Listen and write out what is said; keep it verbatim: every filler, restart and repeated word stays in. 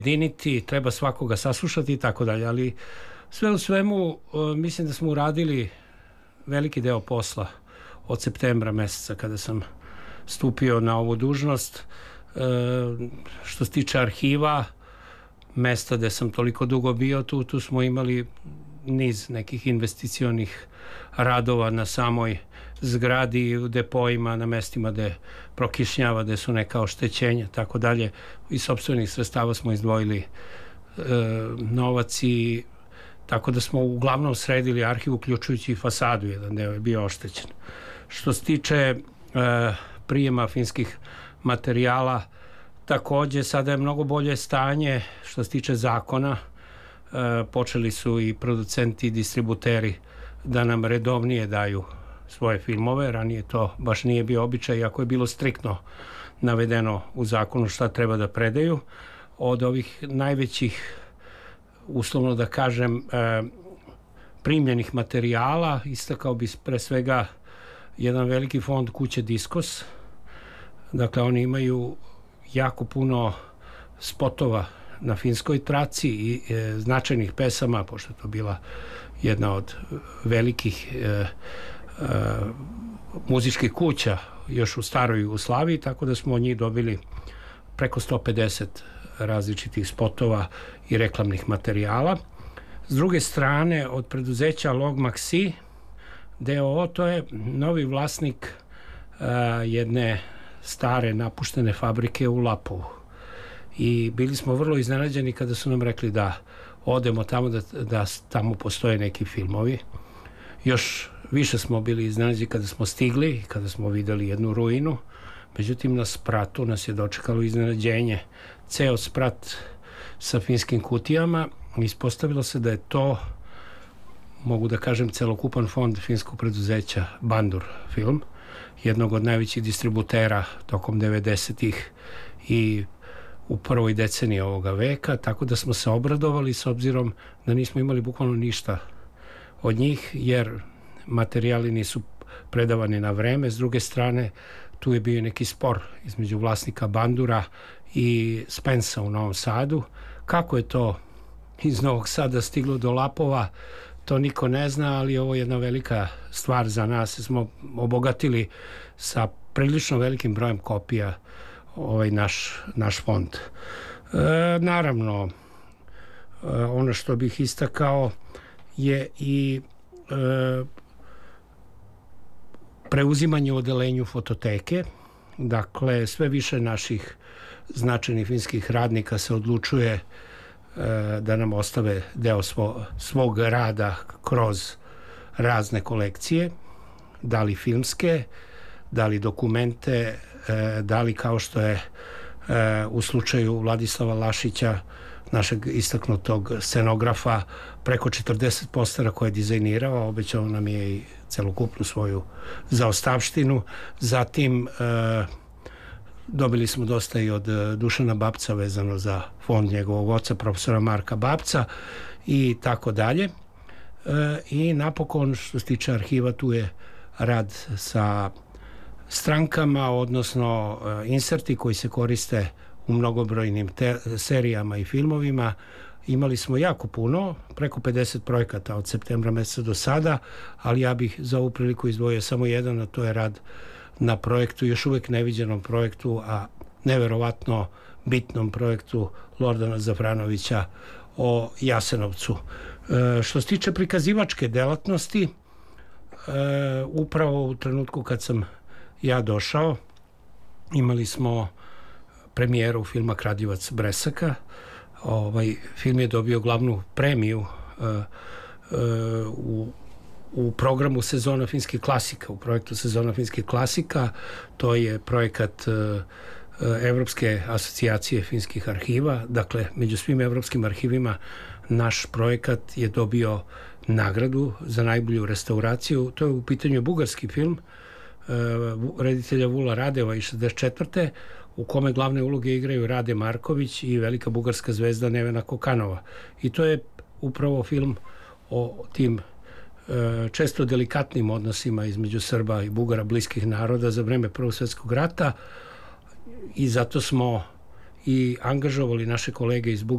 jediniti, treba svakoga saslušati i tako dalje, ali sve u svemu mislim da smo uradili veliki deo posla od septembra meseca kada sam stupio na ovu dužnost. Što se tiče arhiva, mesta gde sam toliko dugo bio, tu, tu smo imali niz nekih investicionih radova na samoj zgradi, u depojima, na mestima gde prokišnjava, gde su neka oštećenja, tako dalje. Iz sopstvenih sredstava smo izdvojili e, novac i tako da smo uglavnom sredili arhiv, uključujući i fasadu, jedan deo je bio oštećen. Što se tiče e, prijema filmskih materijala, takođe sada je mnogo bolje stanje što se tiče zakona. E, počeli su i producenti i distributeri da nam redovnije daju svoje filmove. Ranije to baš nije bio običaj, iako je bilo striktno navedeno u zakonu šta treba da predaju. Od ovih najvećih, uslovno da kažem, e, primljenih materijala istakao bi pre svega jedan veliki fond kuće Diskos. Dakle, oni imaju jako puno spotova na finskoj traci i e, značajnih pesama, pošto je to bila jedna od velikih e, e, muzičkih kuća još u staroj Jugoslaviji, tako da smo od njih dobili preko sto pedeset različitih spotova i reklamnih materijala. S druge strane, od preduzeća Log Maxi d o o, to je novi vlasnik e, jedne stare napuštene fabrike u Lapovu. I bili smo vrlo iznenađeni kada su nam rekli da odemo tamo, da, da tamo postoje neki filmovi. Još više smo bili iznenađeni kada smo stigli, kada smo videli jednu ruinu. Međutim, na spratu nas je dočekalo iznenađenje. Ceo sprat sa finskim kutijama. Ispostavilo se da je to, mogu da kažem, celokupan fond finskog preduzeća Bandur film, jednog od najvećih distributera tokom devedesetih i u prvoj deceniji ovoga veka, tako da smo se obradovali s obzirom da nismo imali bukvalno ništa od njih, jer materijali nisu predavani na vreme. S druge strane, tu je bio neki spor između vlasnika Bandura i Spensa u Novom Sadu. Kako je to iz Novog Sada stiglo do Lapova, to niko ne zna, ali ovo je jedna velika stvar za nas. Smo obogatili sa prilično velikim brojem kopija ovaj naš, naš fond. E, naravno, e, ono što bih istakao je i e, preuzimanje u odelenju fototeke. Dakle, sve više naših značajnih finskih radnika se odlučuje da nam ostave deo svo, svog rada kroz razne kolekcije, da li filmske, da li dokumente, da li kao što je u slučaju Vladislava Lašića, našeg istaknutog scenografa, preko četrdeset postera koje je dizajnirao, obećao nam je i celokupnu svoju zaostavštinu. Zatim dobili smo dosta i od Dušana Babca vezano za fond njegovog oca, profesora Marka Babca i tako dalje. I napokon, što se tiče arhiva, tu je rad sa strankama, odnosno inserti koji se koriste u mnogobrojnim te, serijama i filmovima. Imali smo jako puno, preko pedeset projekata od septembra meseca do sada, ali ja bih za ovu priliku izdvojio samo jedan, a to je rad na projektu, još uvek neviđenom projektu, a neverovatno bitnom projektu Lordana Zafranovića o Jasenovcu. E, što se tiče prikazivačke delatnosti, e, upravo u trenutku kad sam ja došao, imali smo premijeru filma Kraljevac Bresaka. Ovaj film je dobio glavnu premiju e, e, u u programu Sezona finskih klasika, u projektu Sezona finskih klasika. To je projekat uh, Evropske asocijacije finskih arhiva. Dakle, među svim evropskim arhivima naš projekat je dobio nagradu za najbolju restauraciju. To je u pitanju bugarski film uh, reditelja Vula Radeva iz šezdeset četvrte u kome glavne uloge igraju Rade Marković i velika bugarska zvezda Nevena Kokanova. I to je upravo film o tim često delikatnim odnosima između Srba i Bugara, bliskih naroda za vreme Prvog svjetskog rata, i zato smo i angažovali naše kolege iz Bugarske